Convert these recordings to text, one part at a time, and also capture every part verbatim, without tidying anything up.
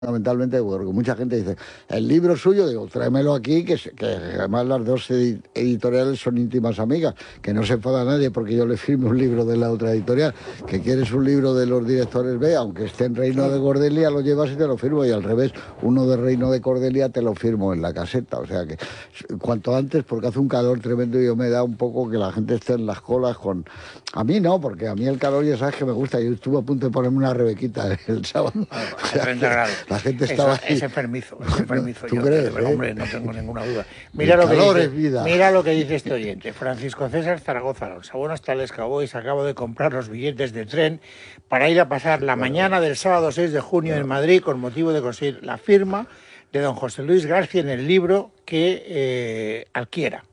fundamentalmente porque mucha gente dice, el libro suyo, digo, tráemelo aquí, que, que además las dos editoriales son íntimas amigas, que no se enfada nadie porque yo le firme un libro de la otra editorial, que quieres un libro de los directores B, aunque esté en Reino de Cordelia, lo llevas y te lo firmo, y al revés, uno de Reino de Cordelia te lo firmo en la caseta, o sea que cuanto antes, porque hace un calor tremendo y yo me da un poco que la gente esté en las colas con... A mí no, porque a mí el calor ya sabes que me gusta, yo estuve a punto de ponerme una rebequita el sábado. O sea, la gente estaba Eso, es enfermizo, es enfermizo. ¿Tú yo, crees? Pero, ¿eh? hombre, no tengo ninguna duda. Mira lo, que dice, vida. mira lo que dice este oyente. Francisco César Zaragoza Alonso. Buenas tardes, Cowboys. Acabo de comprar los billetes de tren para ir a pasar la bueno. mañana del sábado seis de junio bueno. en Madrid con motivo de conseguir la firma de don José Luis García en el libro que eh, adquiera.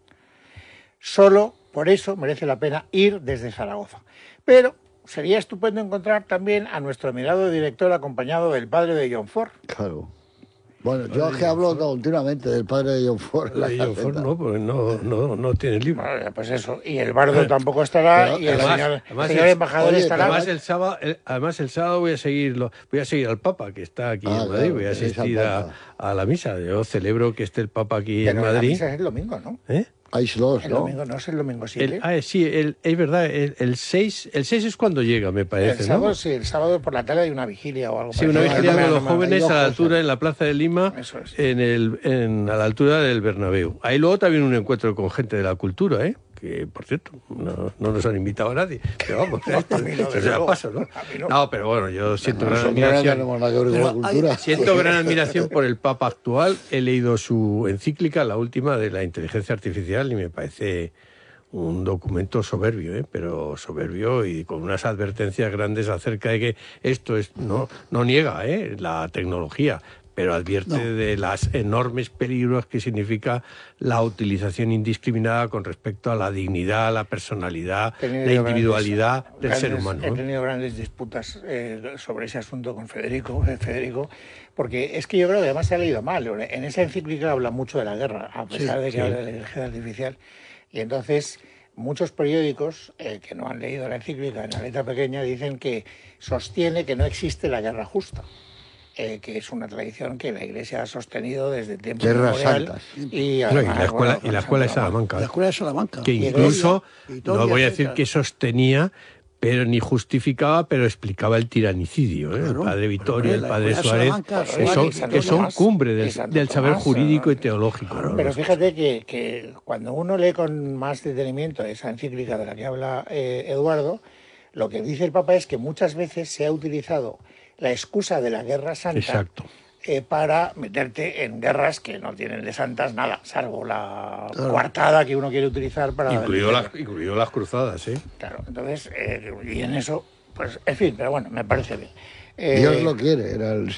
Solo por eso merece la pena ir desde Zaragoza. Pero sería estupendo encontrar también a nuestro admirado director acompañado del padre de John Ford. Claro. Bueno, yo es que hablo continuamente del padre de John Ford. El de John Ford no, porque no, no, no tiene libro. Bueno, pues eso, y el bardo tampoco estará, pero, y el además, señor, además señor el, embajador oye, estará. Además el, sábado, el, además el sábado voy a seguirlo, voy a seguir al Papa, que está aquí ah, en Madrid, claro, voy a asistir a, a la misa. Yo celebro que esté el Papa aquí pero en Madrid. La misa es el domingo, ¿no? ¿Eh? Hay dos, el ¿no? domingo no es el domingo siete. El, ah, sí, el, es verdad, el, el seis el seis es cuando llega, me parece, el sábado, ¿no? Sí, el sábado por la tarde hay una vigilia o algo. Sí, una vigilia con los jóvenes a la altura, en la Plaza de Lima, Eso es. en el, en, a la altura del Bernabéu. Ahí luego también un encuentro con gente de la cultura, ¿eh? Que, por cierto, no, no nos han invitado a nadie, pero vamos, no, esto, no, se la paso, ¿no? No. No, pero bueno, yo siento no, gran admiración. No la cultura. Siento gran admiración por el Papa actual. He leído su encíclica, la última de la inteligencia artificial, y me parece un documento soberbio, ¿eh? Pero soberbio y con unas advertencias grandes acerca de que esto es no, no niega ¿eh? la tecnología, pero advierte no. de las enormes peligros que significa la utilización indiscriminada con respecto a la dignidad, la personalidad, la individualidad grandes, del grandes, ser humano. He tenido grandes disputas eh, sobre ese asunto con Federico, eh, Federico, porque es que yo creo que además se ha leído mal. En esa encíclica habla mucho de la guerra, a pesar sí, de que sí. habla de la inteligencia artificial. Y entonces muchos periódicos eh, que no han leído la encíclica en la letra pequeña dicen que sostiene que no existe la guerra justa. Eh, que es una tradición que la Iglesia ha sostenido desde tiempos inmemoriales. Y, no, y la escuela, bueno, y la escuela de Salamanca. La escuela de Salamanca. Que incluso, no voy a decir que sostenía, pero ni justificaba, pero explicaba el tiranicidio. ¿eh? Claro, el padre Vittorio, el padre Suárez, que son, que son cumbre del, del saber jurídico y teológico. Claro, ¿no? Pero fíjate que, que cuando uno lee con más detenimiento esa encíclica de la que habla eh, Eduardo, lo que dice el Papa es que muchas veces se ha utilizado la excusa de la guerra santa eh, para meterte en guerras que no tienen de santas nada, salvo la claro. coartada que uno quiere utilizar para... Incluido, la, incluido las cruzadas, ¿eh? Claro, entonces, eh, y en eso, pues, en fin, pero bueno, me parece bien. Eh, Dios lo quiere, era el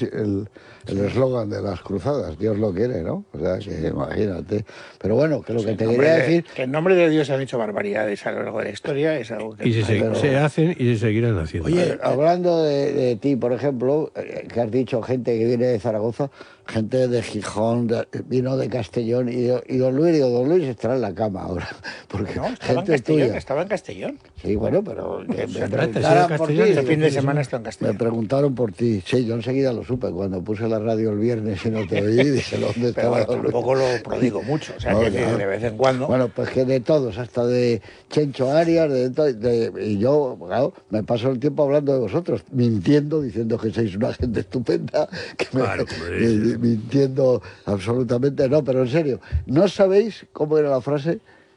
eslogan el, el de las cruzadas, Dios lo quiere, ¿no? O sea, que imagínate. Pero bueno, que lo que te quería decir... Que en nombre de Dios se han hecho barbaridades a lo largo de la historia, es algo que... Y se, pero, se hacen y se seguirán haciendo. Oye, hablando de, de ti, por ejemplo, que has dicho gente que viene de Zaragoza, gente de Gijón, de, vino de Castellón, y, y don Luis, digo, don Luis estará en la cama ahora, porque no, estaba gente en Castellón, tuya. Estaba en Castellón. Sí, bueno, pero que me preguntaron por ti, este fin de semana está en Castellón. Me preguntaron por ti, sí, yo enseguida lo supe, cuando puse la radio el viernes y no te oí, dije, ¿dónde estaba? Pero bueno, tampoco lo prodigo mucho, o sea, no, que no. de vez en cuando... Bueno, pues que de todos, hasta de Chencho Arias, de, de, de, y yo, claro, me paso el tiempo hablando de vosotros, mintiendo, diciendo que sois una gente estupenda, que me, claro, me, mintiendo absolutamente, no, pero en serio, ¿no sabéis cómo era la frase?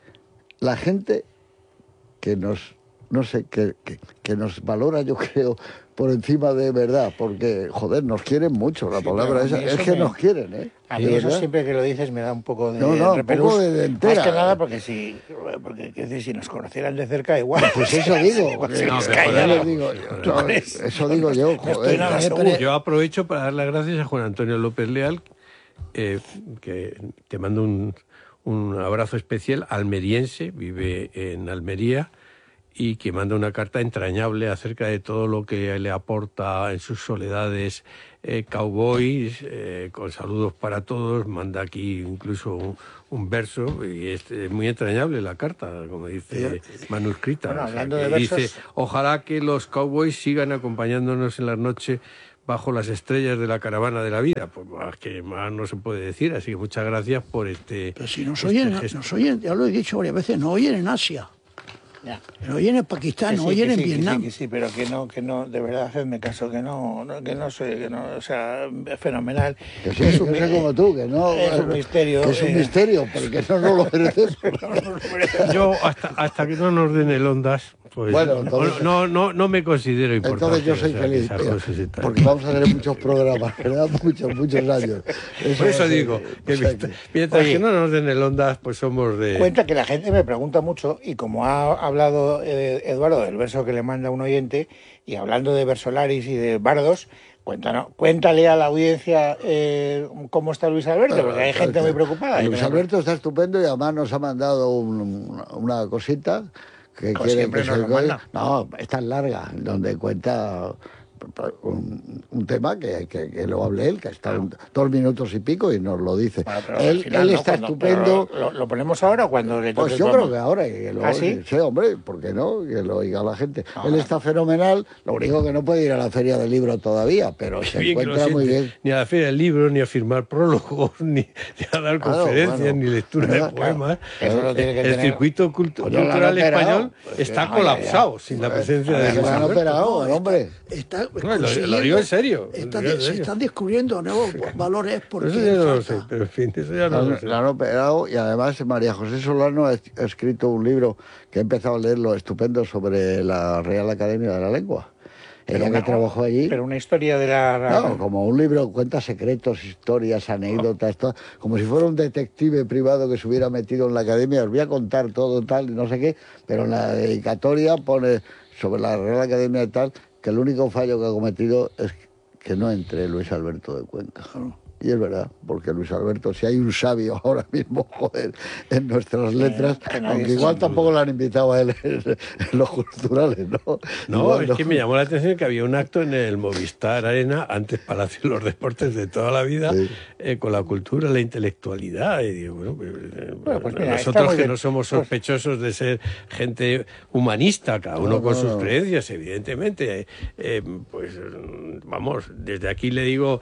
La gente que nos, no sé, que, que, que nos valora, yo creo, por encima de verdad, porque, joder, nos quieren mucho, la sí, palabra esa, es que me... nos quieren, ¿eh? A mí eso siempre que lo dices me da un poco de no, no, repelús, un poco de, de entera. Más que nada porque si, porque, decir, si nos conocieran de cerca igual... Pues eso digo, porque no, nos caían, digo yo, no, eso digo yo, joder. No yo aprovecho para dar las gracias a Juan Antonio López Leal, eh, que te mando un, un abrazo especial, almeriense, vive en Almería, y que manda una carta entrañable acerca de todo lo que le aporta en sus soledades eh, Cowboys, eh, con saludos para todos, manda aquí incluso un, un verso, y es, es muy entrañable la carta, como dice, manuscrita. Bueno, o sea, hablando que de versos... dice, ojalá que los Cowboys sigan acompañándonos en las noches bajo las estrellas de la caravana de la vida. Pues más que más no se puede decir, así que muchas gracias por este... Pero si nos este oyen, gesto. nos oyen, ya lo he dicho varias veces, nos oyen en Asia. Ya. Nos oyen en Pakistán, Que nos sí, oyen que en sí, que Vietnam. sí, que sí, pero que no, que no, de verdad, hacedme caso, que no, no que no soy, que no, o sea, fenomenal. Que sí, es que un, soy como tú, que no... es un misterio. Que es un eh, misterio, porque no nos lo merecemos. Yo, hasta, hasta que no nos den el Ondas, pues Bueno, entonces- no, no, no me considero importante. Entonces yo soy o sea, que feliz, esas tío, cosas y tal. porque vamos a tener muchos programas, ¿verdad? Muchos, muchos años. Por eso va a ser- digo, que o sea mientras, que- mientras Oye. que no nos den el Ondas, pues somos de... Cuenta que la gente me pregunta mucho, y como ha hablado eh, Eduardo del verso que le manda un oyente, y hablando de versolaris y de bardos, cuéntanos, cuéntale a la audiencia eh, cómo está Luis Alberto, porque hay gente muy preocupada. Luis Alberto está estupendo y además nos ha mandado un- una cosita que Como quiere siempre que nos se lo cuele. manda. No, es tan larga, donde cuenta un, un tema que, que, que lo hable él, que está un- dos minutos y pico y nos lo dice. Bueno, pero al él final, él ¿no? está Cuando- estupendo. pero ¿Lo, lo ponemos ahora o cuando le toque Pues el yo programa? creo que ahora, que lo, ¿Ah, sí? hombre, ¿por qué no? Que lo oiga la gente. Ah. Él está fenomenal, lo único que no puede ir a la feria del libro todavía, pero se Bien que lo encuentra muy siente. bien. Ni a la feria del libro, ni a firmar prólogos, ni, ni a dar Claro, conferencias, bueno. ni lectura Claro, de poemas. eso lo tiene que el tener- circuito cultu- Pues no lo han cultural operado. español Pues está que no, colapsado sin la presencia de que Luis lo han Alberto. operado, el hombre. Está No, lo- consiguiendo- lo digo en serio, está- lo digo en se serio. están descubriendo nuevos valores porque Eso ya no lo falta- sé, pero en fin, eso ya no lo sé. La han operado y además María José Solano ha ha escrito un libro que he empezado a leerlo estupendo sobre la Real Academia de la Lengua. Ella que una- trabajó allí. Pero una historia de la... No, como un libro, cuenta secretos, historias, anécdotas, todo, como si fuera un detective privado que se hubiera metido en la academia. Os voy a contar todo tal, y no sé qué, pero en la dedicatoria pone sobre la Real Academia y tal, que el único fallo que ha cometido es que no entre Luis Alberto de Cuenca. Y es verdad, porque Luis Alberto, si hay un sabio ahora mismo, joder, en nuestras letras, que nadie aunque se igual duda. tampoco lo han invitado a él en, en los culturales, ¿no? No, Igual es que me llamó la atención que había un acto en el Movistar Arena, antes Palacio de los Deportes de toda la vida, Sí. eh, con la cultura, la intelectualidad. Y digo, bueno, pues, eh, Bueno, pues mira, está nosotros muy que bien. no somos Pues- sospechosos de ser gente humanista, cada uno No, con no, sus no. creencias, evidentemente, eh, eh, pues eh, vamos, desde aquí le digo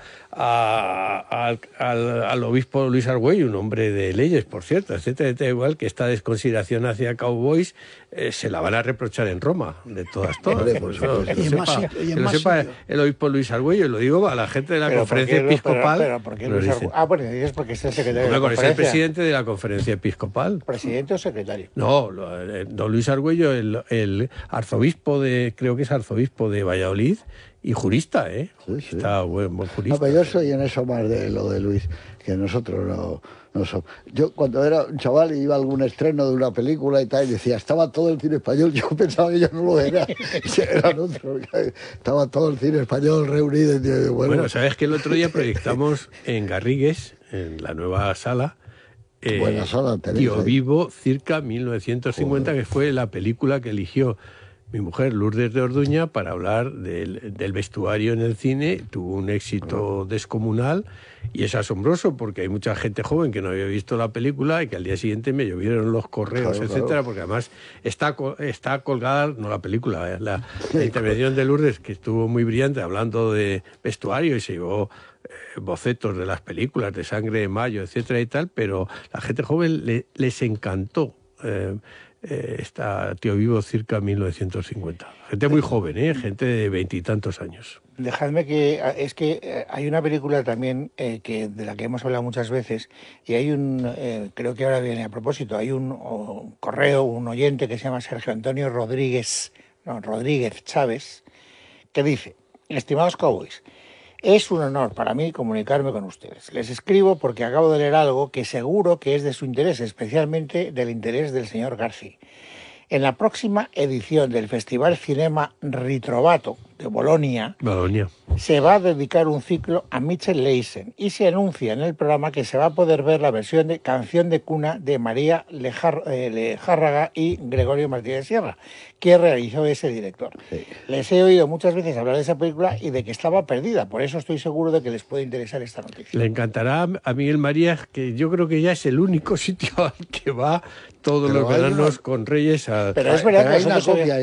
a- al, al- al obispo Luis Argüello, un hombre de leyes, por cierto, etcétera, etcétera, igual que esta desconsideración hacia cowboys eh, se la van a reprochar en Roma, de todas, todas. Hombre, por Pues, no, supuesto. que Y en lo más sepa, sitio- y en que lo más sepa sitio. el obispo Luis Argüello, y lo digo a la gente de la Pero conferencia ¿por qué- episcopal. Pero, pero ¿por qué nos Luis dicen. Argu- Ah, bueno, dices porque es el secretario de Hombre, la con ese es el conferencia. presidente de la conferencia episcopal. ¿Presidente o secretario? No, lo- eh, don Luis Argüello, el, el arzobispo de, creo que es arzobispo de Valladolid y jurista, ¿eh? Sí, sí. Está buen, buen jurista. No, pero yo soy en eso más de lo de Luis, que nosotros no, no somos. Yo cuando era un chaval iba a algún estreno de una película y tal, y decía, estaba todo el cine español, yo pensaba que yo no lo era, eran otros, estaba todo el cine español reunido. Y digo, bueno, Bueno, sabes que el otro día proyectamos en Garrigues, en la nueva sala, eh, Buena sala tenéis Tío ahí. Vivo, circa mil novecientos cincuenta, que fue la película que eligió mi mujer Lourdes de Orduña para hablar del, del vestuario en el cine. Tuvo un éxito descomunal y es asombroso porque hay mucha gente joven que no había visto la película y que al día siguiente me llovieron los correos, Claro, etcétera, claro. porque además está, co- está colgada, no la película, eh, la, la intervención de Lourdes, que estuvo muy brillante hablando de vestuario y se llevó eh, bocetos de las películas, de Sangre de Mayo, etcétera y tal, pero la gente joven le- les encantó. Eh, eh, está Tío Vivo circa mil novecientos cincuenta. Gente muy joven, ¿eh? Gente de veintitantos años. Dejadme que... Es que eh, hay una película también eh, que de la que hemos hablado muchas veces y hay un... eh, creo que ahora viene a propósito, hay un, o, un correo, un oyente que se llama Sergio Antonio Rodríguez, no, Rodríguez Chávez, que dice, estimados cowboys, es un honor para mí comunicarme con ustedes. Les escribo porque acabo de leer algo que seguro que es de su interés, especialmente del interés del señor García. En la próxima edición del Festival Cinema Ritrovato de Bolonia, Bolonia. se va a dedicar un ciclo a Mitchell Leisen y se anuncia en el programa que se va a poder ver la versión de Canción de Cuna de María Lejar, eh, Lejárraga y Gregorio Martínez Sierra, que realizó ese director. Sí. Les he oído muchas veces hablar de esa película y de que estaba perdida, por eso estoy seguro de que les puede interesar esta noticia. Le encantará a Miguel María, que yo creo que ya es el único sitio al que va todos Pero los hay veranos una- con Reyes a... Pero es verdad Pero que hay una nosotros copia había- ya.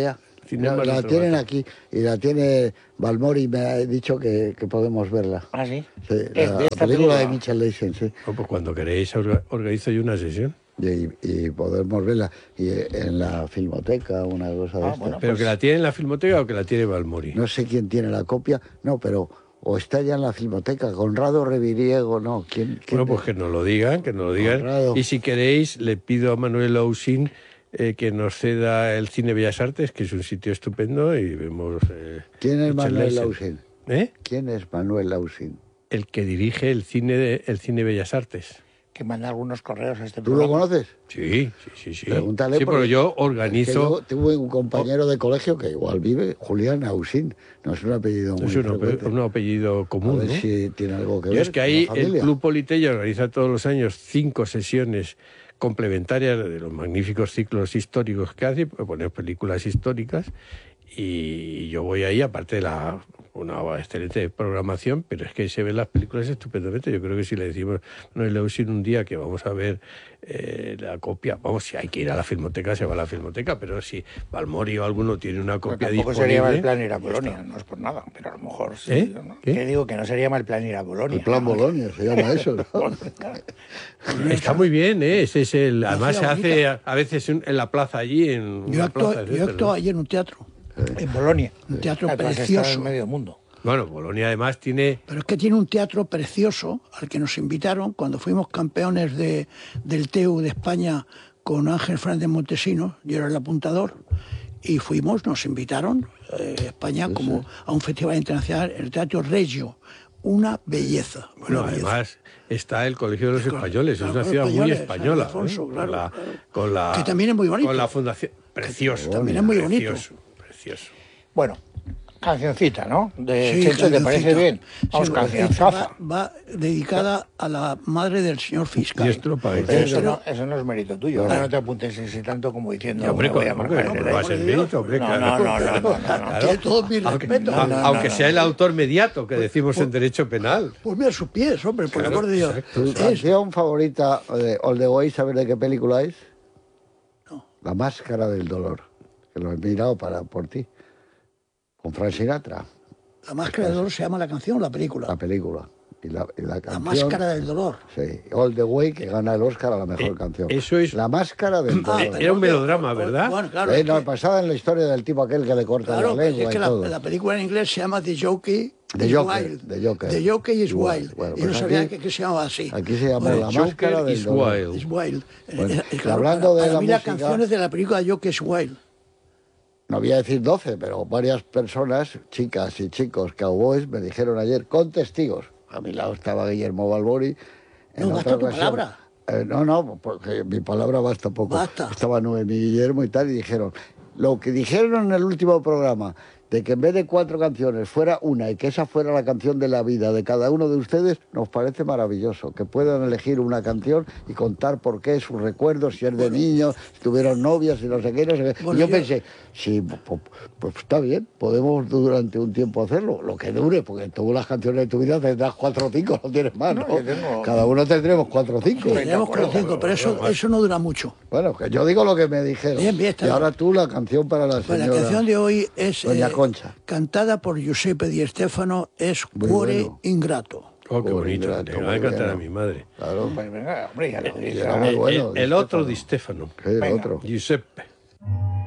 Cine La, más la otro tienen gato. aquí y la tiene Balmori, me ha dicho que, que podemos verla. ¿Ah, sí? Sí, ¿Qué? la, ¿De esta película de película? Michael Leisen, sí. Oh, pues cuando queréis orga- organizo yo una sesión. Y, y podemos verla y eh, en la filmoteca, una cosa de Ah, esta. bueno. ¿Pero Pues- que la tiene en la Filmoteca o que la tiene Balmori? No sé quién tiene la copia, no, pero o está ya en la filmoteca, Conrado Reviriego, no. ¿Quién, quién Bueno, pues es? que nos lo digan, que nos lo digan. Conrado. Y si queréis, le pido a Manuel Ausín eh, que nos ceda el Cine Bellas Artes, que es un sitio estupendo, y vemos... Eh, ¿Quién es Michel Manuel Leisen. Lausín? ¿Eh? ¿Quién es Manuel Lausín? El que dirige el cine, de- el cine Bellas Artes. Que manda algunos correos a este ¿Tú lo programa. conoces? Sí, sí, sí. sí. Pregúntale. Sí, pero porque- yo es que organizo... yo tuve un compañero de colegio que igual vive, Julián Ausín. No es un apellido muy Es un, ape- frecuente. un apellido A común, ver ¿no? si tiene algo que Yo ver es que con ahí la el familia. Club Politeya organiza todos los años cinco sesiones complementarias de los magníficos ciclos históricos que hace, pues poner películas históricas, y yo voy ahí, aparte de la una excelente programación, pero es que se ven las películas estupendamente. Yo creo que si le decimos, no le Leusín un día que vamos a ver eh, la copia, vamos, si hay que ir a la filmoteca, se va a la filmoteca, pero si Balmori o alguno tiene una Pues copia tampoco disponible... sería mal plan ir a Polonia, no es por nada, pero a lo mejor sí. ¿Eh? ¿no? ¿Qué? Que digo que no sería mal plan ir a Polonia. El plan ¿no? Bolonia se llama eso, ¿no? Está muy bien, ¿eh? Ese es el, además se ciudad hace bonita. a, a veces en, en la plaza allí, en Yo una actúo, plaza, yo etcétera, actúo ¿no? ayer en un teatro, En Bolonia. un teatro Además, está precioso. en medio mundo. Bueno, Bolonia además tiene... Pero es que tiene un teatro precioso al que nos invitaron cuando fuimos campeones de, del T E U de España con Ángel Fernández Montesinos, yo era el apuntador, y fuimos, nos invitaron eh, España como a un festival internacional en el Teatro Regio. Una belleza. una Bueno, belleza. además está el Colegio de los Claro, Españoles, es claro, una los ciudad muy españoles, española. Alfonso, ¿eh? claro, con, la, claro. con la- Que también es muy bonito. Con la fundación... Precioso. También es muy bonito. Precioso, precioso. Bueno, cancioncita, ¿no? De Sí, Chencho, ¿te parece cancioncita. bien? Vamos, Sí, cancionzaza. va, va dedicada a la madre del señor fiscal. Y esto lo pagáis. Pero Sí, eso, pero- no, eso no es mérito tuyo. Ahora no te apuntes ese tanto como diciendo. Y, hombre, me voy a con- marcar hombre, el no va a ser derecho. mérito, hombre, No, claro. no, no, no, no, no, no. Tiene todo mi Aunque, respeto. a- no, no, aunque no, sea el no. autor mediato, que decimos en derecho penal. Pues mira sus pies, hombre, por el Claro, amor de Dios. exacto. ¿Tu Es- canción favorita de All the Way, sabes de qué película es? No. La Máscara del Dolor, que lo he mirado para, por ti, con Frank Sinatra, La máscara del dolor se llama la canción o la película. la película. Y la, y la La canción, máscara del dolor. Sí, All the Way, que gana el Oscar a la mejor Eh, canción. eso es- La Máscara del Ah, Dolor. Era perdón, un melodrama, que- ¿verdad? Bueno, claro. Eh, es no, que- basada en la historia del tipo aquel que le corta claro, la pero lengua es que y la, todo. la película en inglés se llama The Jockey The is Joker, Wild. The Joker. The Jockey is Wild. Wild. Bueno, y pues no sabía aquí- que, que se llamaba así. Aquí se llama Bueno, La Joker Máscara del is Dolor. Wild. is Wild. Bueno, Eh, eh, y claro, hablando para- de para la mí las música- canciones de la película Jockey is Wild. No voy a decir doce, pero varias personas, chicas y chicos, cowboys, me dijeron ayer, con testigos. A mi lado estaba Guillermo Balbori. En No, otra basta tu ocasión- palabra. Eh, no, no, porque mi palabra basta poco. Basta. Estaba Noemí y Guillermo y tal, y dijeron, lo que dijeron en el último programa, de que en vez de cuatro canciones fuera una y que esa fuera la canción de la vida de cada uno de ustedes, nos parece maravilloso. Que puedan elegir una canción y contar por qué, sus recuerdos, si es de niños, si tuvieron novias, si no sé qué, no sé qué. Bueno, y yo, yo- pensé, sí, pues, pues está bien, podemos durante un tiempo hacerlo, lo que dure, porque tú las canciones de tu vida tendrás cuatro o cinco, no tienes más, ¿no? No, yo tengo- Cada uno tendremos cuatro o cinco. Tenemos con los cinco, pero eso, eso no dura mucho. Bueno, que yo digo lo que me dijeron. Bien, bien, está y bien. ahora tú la canción para la Pues señora. la canción de hoy es Doña eh, Concha. cantada por Giuseppe Di Stefano, es Muy Cuore bueno. Ingrato. Oh, qué Oh, bonito. ingrato, Le va a muy encantar bueno. a mi madre. Claro, Pues venga, hombre, ya lo Y dije. era muy Eh, bueno, el, el Di otro Stefano. Di Stefano. que el Venga. otro. Giuseppe.